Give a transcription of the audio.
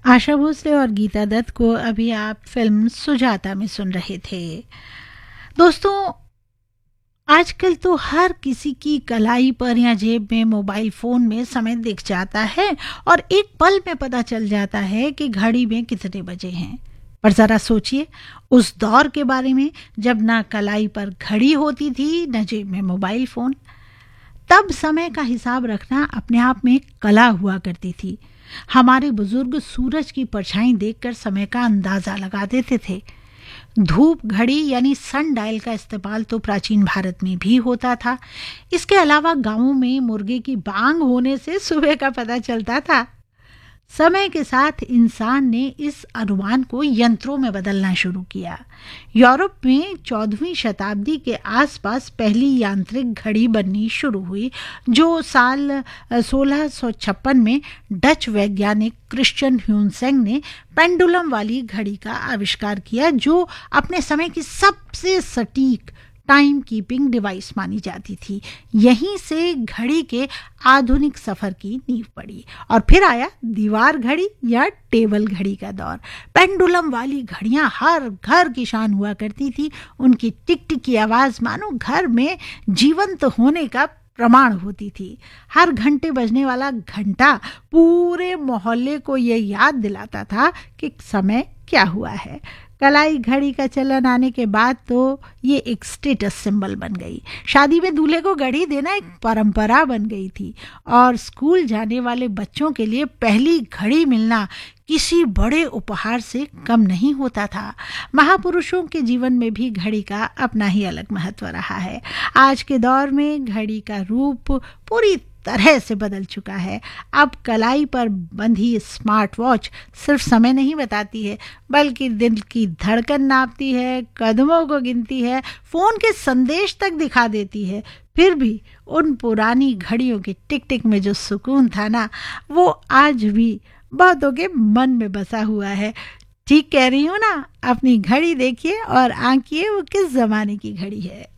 आशा भोसले और गीता दत्त को अभी आप फिल्म सुजाता में सुन रहे थे। दोस्तों, आजकल तो हर किसी की कलाई पर या जेब में मोबाइल फोन में समय दिख जाता है और एक पल में पता चल जाता है कि घड़ी में कितने बजे हैं। पर जरा सोचिए उस दौर के बारे में जब ना कलाई पर घड़ी होती थी न जेब में मोबाइल फोन। तब समय का हिसाब रखना अपने आप में एक कला हुआ करती थी। हमारे बुजुर्ग सूरज की परछाई देखकर समय का अंदाजा लगा देते थे। धूप घड़ी यानी सन डायल का इस्तेमाल तो प्राचीन भारत में भी होता था। इसके अलावा गांवों में मुर्गे की बांग होने से सुबह का पता चलता था। समय के साथ इंसान ने इस अनुमान को यंत्रों में बदलना शुरू किया। यूरोप में 14वीं शताब्दी के आसपास पहली यांत्रिक घड़ी बननी शुरू हुई, जो साल 1656 में डच वैज्ञानिक क्रिश्चियन ह्यूनसेंग ने पेंडुलम वाली घड़ी का आविष्कार किया, जो अपने समय की सबसे सटीक टाइम कीपिंग डिवाइस मानी जाती थी। यहीं से घड़ी के आधुनिक सफर की नींव पड़ी और फिर आया दीवार घड़ी या टेबल घड़ी का दौर। पेंडुलम वाली घड़ियां हर घर की शान हुआ करती थी। उनकी टिक टिक की आवाज मानो घर में जीवंत होने का प्रमाण होती थी। हर घंटे बजने वाला घंटा पूरे मोहल्ले को ये याद दिलाता था कि समय क्या हुआ है। कलाई घड़ी का चलन आने के बाद तो ये एक स्टेटस सिंबल बन गई। शादी में दूल्हे को घड़ी देना एक परंपरा बन गई थी और स्कूल जाने वाले बच्चों के लिए पहली घड़ी मिलना किसी बड़े उपहार से कम नहीं होता था। महापुरुषों के जीवन में भी घड़ी का अपना ही अलग महत्व रहा है। आज के दौर में घड़ी का रूप पूरी तरह से बदल चुका है। अब कलाई पर बंधी स्मार्ट वॉच सिर्फ समय नहीं बताती है, बल्कि दिल की धड़कन नापती है, कदमों को गिनती है, फोन के संदेश तक दिखा देती है। फिर भी उन पुरानी घड़ियों के टिक टिक में जो सुकून था ना, वो आज भी बहुतों के मन में बसा हुआ है। ठीक कह रही हूँ ना? अपनी घड़ी देखिए और आंकिए वो किस जमाने की घड़ी है।